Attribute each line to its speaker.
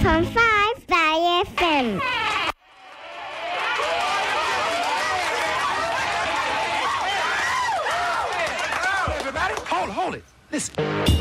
Speaker 1: From 5 by FM.
Speaker 2: Everybody, hold it. Listen.